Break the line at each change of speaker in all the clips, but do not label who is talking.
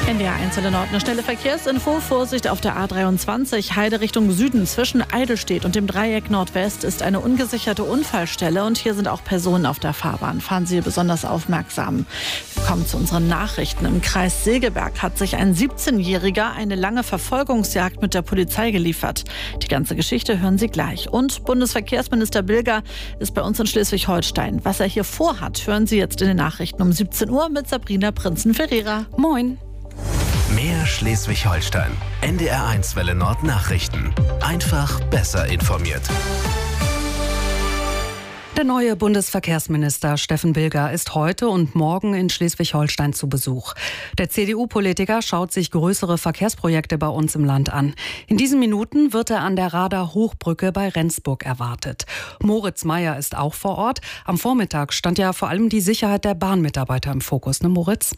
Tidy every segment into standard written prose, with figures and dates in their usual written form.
NDR 1 Nord, eine schnelle Verkehrsinfo. Vorsicht auf der A23, Heide Richtung Süden. Zwischen Eidelstedt und dem Dreieck Nordwest ist eine ungesicherte Unfallstelle und hier sind auch Personen auf der Fahrbahn. Fahren Sie besonders aufmerksam. Wir kommen zu unseren Nachrichten. Im Kreis Segeberg hat sich ein 17-Jähriger eine lange Verfolgungsjagd mit der Polizei geliefert. Die ganze Geschichte hören Sie gleich. Und Bundesverkehrsminister Bilger ist bei uns in Schleswig-Holstein. Was er hier vorhat, hören Sie jetzt in den Nachrichten um 17 Uhr mit Sabrina Prinzen-Ferreira.
Moin.
Mehr Schleswig-Holstein. NDR 1 Welle Nord Nachrichten. Einfach besser informiert.
Der neue Bundesverkehrsminister Steffen Bilger ist heute und morgen in Schleswig-Holstein zu Besuch. Der CDU-Politiker schaut sich größere Verkehrsprojekte bei uns im Land an. In diesen Minuten wird er an der Rader Hochbrücke bei Rendsburg erwartet. Moritz Meyer ist auch vor Ort. Am Vormittag stand ja vor allem die Sicherheit der Bahnmitarbeiter im Fokus, ne Moritz?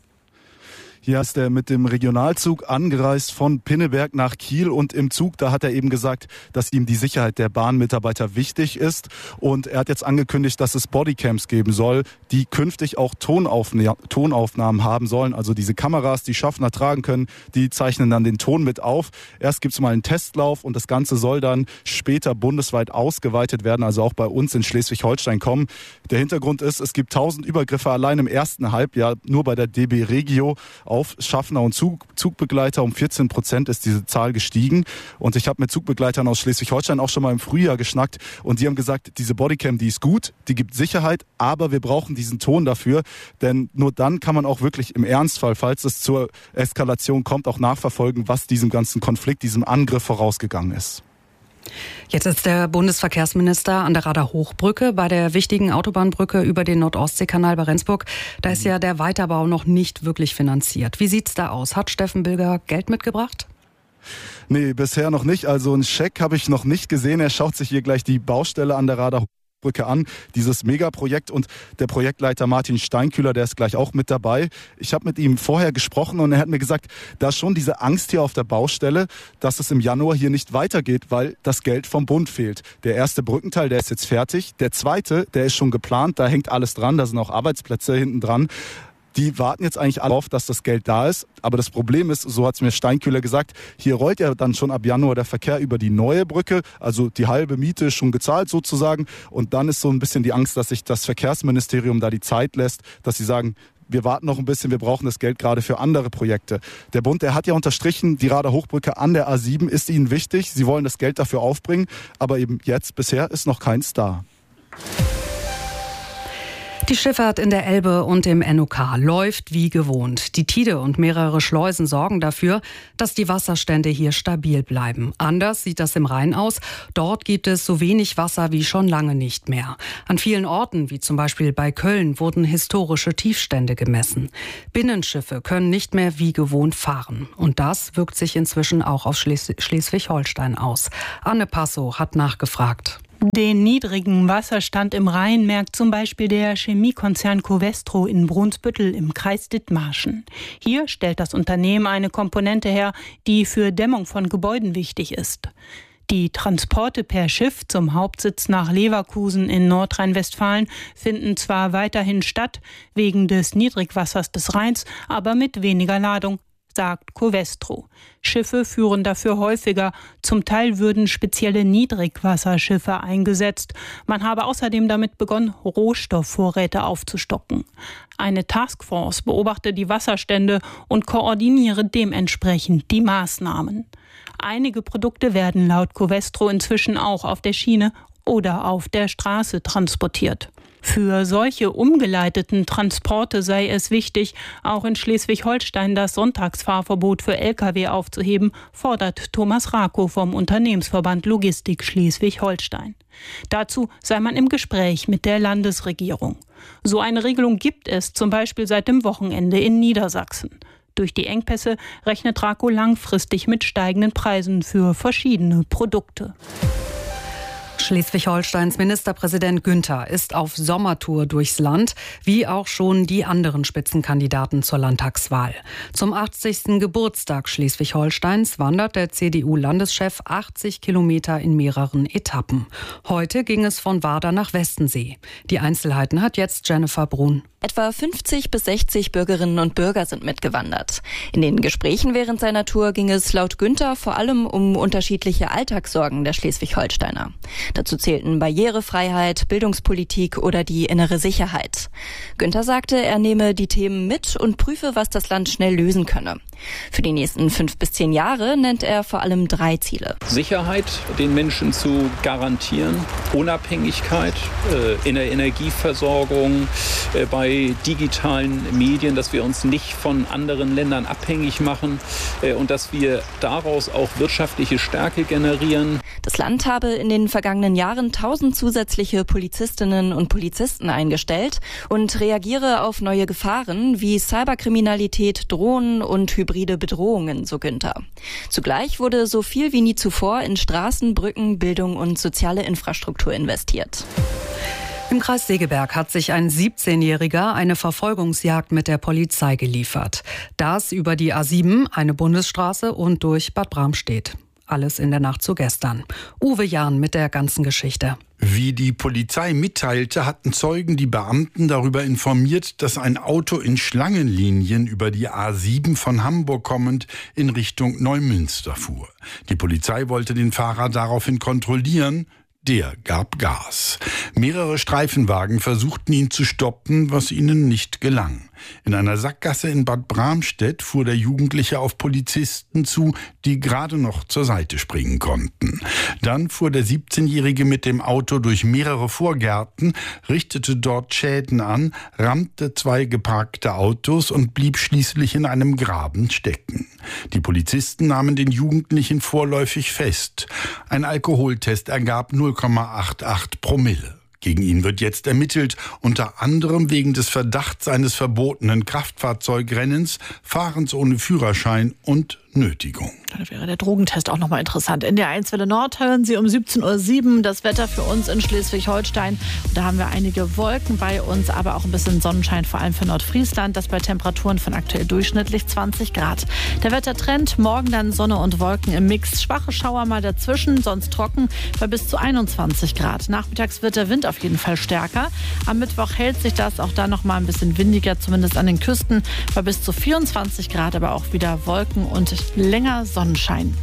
Hier ist er mit dem Regionalzug angereist von Pinneberg nach Kiel und im Zug, da hat er eben gesagt, dass ihm die Sicherheit der Bahnmitarbeiter wichtig ist und er hat jetzt angekündigt, dass es Bodycams geben soll, die künftig auch Tonaufnahmen haben sollen, also diese Kameras, die Schaffner tragen können, die zeichnen dann den Ton mit auf. Erst gibt es mal einen Testlauf und das Ganze soll dann später bundesweit ausgeweitet werden, also auch bei uns in Schleswig-Holstein kommen. Der Hintergrund ist, es gibt 1000 Übergriffe allein im ersten Halbjahr, nur bei der DB Regio auf Schaffner und Zugbegleiter. Um 14% ist diese Zahl gestiegen. Und ich habe mit Zugbegleitern aus Schleswig-Holstein auch schon mal im Frühjahr geschnackt. Und die haben gesagt, diese Bodycam, die ist gut, die gibt Sicherheit, aber wir brauchen diesen Ton dafür. Denn nur dann kann man auch wirklich im Ernstfall, falls es zur Eskalation kommt, auch nachverfolgen, was diesem ganzen Konflikt, diesem Angriff vorausgegangen ist.
Jetzt ist der Bundesverkehrsminister an der Rader Hochbrücke bei der wichtigen Autobahnbrücke über den Nord-Ostsee-Kanal bei Rendsburg. Da ist ja der Weiterbau noch nicht wirklich finanziert. Wie sieht's da aus? Hat Steffen Bilger Geld mitgebracht?
Nee, bisher noch nicht. Also einen Scheck habe ich noch nicht gesehen. Er schaut sich hier gleich die Baustelle an der Rader Hochbrücke an, dieses Megaprojekt, und der Projektleiter Martin Steinkühler, der ist gleich auch mit dabei. Ich habe mit ihm vorher gesprochen und er hat mir gesagt, da ist schon diese Angst hier auf der Baustelle, dass es im Januar hier nicht weitergeht, weil das Geld vom Bund fehlt. Der erste Brückenteil, der ist jetzt fertig. Der zweite, der ist schon geplant, da hängt alles dran, da sind auch Arbeitsplätze hinten dran. Die warten jetzt eigentlich alle auf, dass das Geld da ist. Aber das Problem ist, so hat es mir Steinkühler gesagt, hier rollt ja dann schon ab Januar der Verkehr über die neue Brücke. Also die halbe Miete schon gezahlt sozusagen. Und dann ist so ein bisschen die Angst, dass sich das Verkehrsministerium da die Zeit lässt, dass sie sagen, wir warten noch ein bisschen, wir brauchen das Geld gerade für andere Projekte. Der Bund, der hat ja unterstrichen, die Rader Hochbrücke an der A7 ist ihnen wichtig. Sie wollen das Geld dafür aufbringen. Aber eben jetzt, bisher ist noch keins da.
Die Schifffahrt in der Elbe und im NOK läuft wie gewohnt. Die Tide und mehrere Schleusen sorgen dafür, dass die Wasserstände hier stabil bleiben. Anders sieht das im Rhein aus. Dort gibt es so wenig Wasser wie schon lange nicht mehr. An vielen Orten, wie zum Beispiel bei Köln, wurden historische Tiefstände gemessen. Binnenschiffe können nicht mehr wie gewohnt fahren. Und das wirkt sich inzwischen auch auf Schleswig-Holstein aus. Anne Passow hat nachgefragt.
Den niedrigen Wasserstand im Rhein merkt zum Beispiel der Chemiekonzern Covestro in Brunsbüttel im Kreis Dithmarschen. Hier stellt das Unternehmen eine Komponente her, die für Dämmung von Gebäuden wichtig ist. Die Transporte per Schiff zum Hauptsitz nach Leverkusen in Nordrhein-Westfalen finden zwar weiterhin statt, wegen des Niedrigwassers des Rheins, aber mit weniger Ladung, sagt Covestro. Schiffe führen dafür häufiger. Zum Teil würden spezielle Niedrigwasserschiffe eingesetzt. Man habe außerdem damit begonnen, Rohstoffvorräte aufzustocken. Eine Taskforce beobachte die Wasserstände und koordiniere dementsprechend die Maßnahmen. Einige Produkte werden laut Covestro inzwischen auch auf der Schiene oder auf der Straße transportiert. Für solche umgeleiteten Transporte sei es wichtig, auch in Schleswig-Holstein das Sonntagsfahrverbot für Lkw aufzuheben, fordert Thomas Rakow vom Unternehmensverband Logistik Schleswig-Holstein. Dazu sei man im Gespräch mit der Landesregierung. So eine Regelung gibt es zum Beispiel seit dem Wochenende in Niedersachsen. Durch die Engpässe rechnet Rakow langfristig mit steigenden Preisen für verschiedene Produkte.
Schleswig-Holsteins Ministerpräsident Günther ist auf Sommertour durchs Land, wie auch schon die anderen Spitzenkandidaten zur Landtagswahl. Zum 80. Geburtstag Schleswig-Holsteins wandert der CDU-Landeschef 80 Kilometer in mehreren Etappen. Heute ging es von Warder nach Westensee. Die Einzelheiten hat jetzt Jennifer Brun.
Etwa 50 bis 60 Bürgerinnen und Bürger sind mitgewandert. In den Gesprächen während seiner Tour ging es laut Günther vor allem um unterschiedliche Alltagssorgen der Schleswig-Holsteiner. Dazu zählten Barrierefreiheit, Bildungspolitik oder die innere Sicherheit. Günther sagte, er nehme die Themen mit und prüfe, was das Land schnell lösen könne. Für die nächsten 5 bis 10 Jahre nennt er vor allem 3 Ziele.
Sicherheit den Menschen zu garantieren, Unabhängigkeit in der Energieversorgung, bei digitalen Medien, dass wir uns nicht von anderen Ländern abhängig machen und dass wir daraus auch wirtschaftliche Stärke generieren.
Das Land habe in den vergangenen Jahren 1000 zusätzliche Polizistinnen und Polizisten eingestellt und reagiere auf neue Gefahren wie Cyberkriminalität, Drohnen und hybride Bedrohungen, so Günther. Zugleich wurde so viel wie nie zuvor in Straßen, Brücken, Bildung und soziale Infrastruktur investiert.
Im Kreis Segeberg hat sich ein 17-Jähriger eine Verfolgungsjagd mit der Polizei geliefert. Das über die A7, eine Bundesstraße und durch Bad Bramstedt. Alles in der Nacht zu gestern. Uwe Jahn mit der ganzen Geschichte.
Wie die Polizei mitteilte, hatten Zeugen die Beamten darüber informiert, dass ein Auto in Schlangenlinien über die A7 von Hamburg kommend in Richtung Neumünster fuhr. Die Polizei wollte den Fahrer daraufhin kontrollieren. Der gab Gas. Mehrere Streifenwagen versuchten ihn zu stoppen, was ihnen nicht gelang. In einer Sackgasse in Bad Bramstedt fuhr der Jugendliche auf Polizisten zu, die gerade noch zur Seite springen konnten. Dann fuhr der 17-Jährige mit dem Auto durch mehrere Vorgärten, richtete dort Schäden an, rammte 2 geparkte Autos und blieb schließlich in einem Graben stecken. Die Polizisten nahmen den Jugendlichen vorläufig fest. Ein Alkoholtest ergab 0,88 Promille. Gegen ihn wird jetzt ermittelt, unter anderem wegen des Verdachts eines verbotenen Kraftfahrzeugrennens, Fahrens ohne Führerschein und Nötigung.
Da wäre der Drogentest auch nochmal interessant. In der 1 Welle Nord hören Sie um 17:07 Uhr das Wetter für uns in Schleswig-Holstein. Und da haben wir einige Wolken bei uns, aber auch ein bisschen Sonnenschein, vor allem für Nordfriesland. Das bei Temperaturen von aktuell durchschnittlich 20 Grad. Der Wettertrend, morgen dann Sonne und Wolken im Mix. Schwache Schauer mal dazwischen, sonst trocken bei bis zu 21 Grad. Nachmittags wird der Wind auf jeden Fall stärker. Am Mittwoch hält sich das auch da nochmal ein bisschen windiger, zumindest an den Küsten. Bei bis zu 24 Grad, aber auch wieder Wolken und länger Sonnenschein.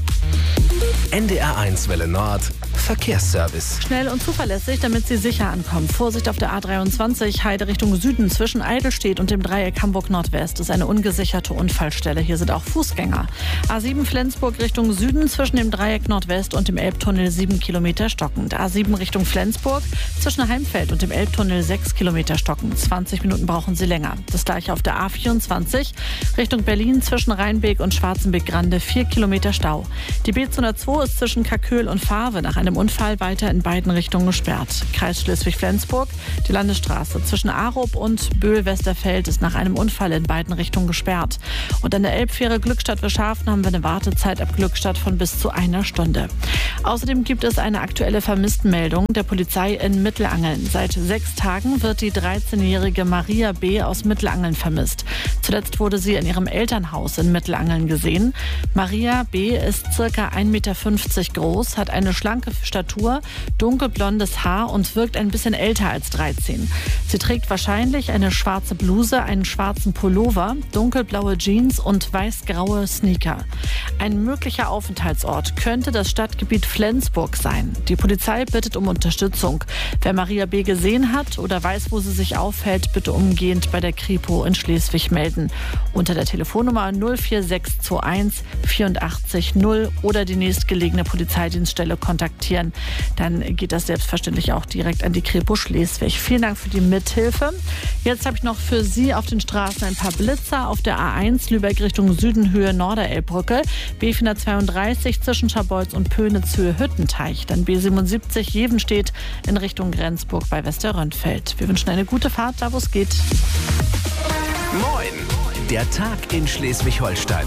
NDR1 Welle Nord Verkehrsservice.
Schnell und zuverlässig, damit Sie sicher ankommen. Vorsicht auf der A23, Heide Richtung Süden zwischen Eidelstedt und dem Dreieck Hamburg-Nordwest ist eine ungesicherte Unfallstelle. Hier sind auch Fußgänger. A7 Flensburg Richtung Süden zwischen dem Dreieck Nordwest und dem Elbtunnel 7 Kilometer stockend. A7 Richtung Flensburg zwischen Heimfeld und dem Elbtunnel 6 Kilometer stockend. 20 Minuten brauchen Sie länger. Das gleiche auf der A24 Richtung Berlin zwischen Rheinbeek und Schwarzenbeek-Grande 4 Kilometer Stau. Die B202 ist zwischen Kaköhl und Fahrwe nach einem Unfall weiter in beiden Richtungen gesperrt. Kreis Schleswig-Flensburg, die Landesstraße zwischen Arup und Böhl-Westerfeld ist nach einem Unfall in beiden Richtungen gesperrt. Und an der Elbfähre Glückstadt-Wischhafen haben wir eine Wartezeit ab Glückstadt von bis zu 1 Stunde. Außerdem gibt es eine aktuelle Vermisstenmeldung der Polizei in Mittelangeln. Seit 6 Tagen wird die 13-jährige Maria B. aus Mittelangeln vermisst. Zuletzt wurde sie in ihrem Elternhaus in Mittelangeln gesehen. Maria B. ist ca. 1,50 Meter groß, hat eine schlanke Statur, dunkelblondes Haar und wirkt ein bisschen älter als 13. Sie trägt wahrscheinlich eine schwarze Bluse, einen schwarzen Pullover, dunkelblaue Jeans und weiß-graue Sneaker. Ein möglicher Aufenthaltsort könnte das Stadtgebiet Flensburg sein. Die Polizei bittet um Unterstützung. Wer Maria B. gesehen hat oder weiß, wo sie sich aufhält, bitte umgehend bei der Kripo in Schleswig melden. Unter der Telefonnummer 04621 84 0 oder die nächstgelegene Polizeidienststelle kontaktieren. Dann geht das selbstverständlich auch direkt an die Kripo Schleswig. Vielen Dank für die Mithilfe. Jetzt habe ich noch für Sie auf den Straßen ein paar Blitzer. Auf der A1 Lübeck Richtung Süden Höhe Norderelbbrücke, B432 zwischen Scharbeutz und Pönitz Höhe Hüttenteich, dann B77 Jevenstedt in Richtung Grenzburg bei Westerrönfeld. Wir wünschen eine gute Fahrt, da wo es geht.
Moin! Der Tag in Schleswig-Holstein.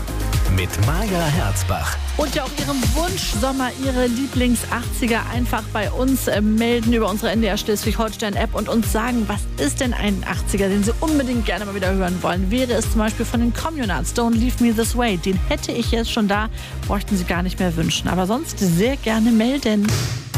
mit Maja Herzbach.
Und ja auch Ihren Wunschsommer, Ihre Lieblings-80er einfach bei uns melden über unsere NDR Schleswig-Holstein-App und uns sagen, was ist denn ein 80er, den Sie unbedingt gerne mal wieder hören wollen. Wäre es zum Beispiel von den Communards, Don't Leave Me This Way. Den hätte ich jetzt schon da, bräuchten Sie gar nicht mehr wünschen. Aber sonst sehr gerne melden.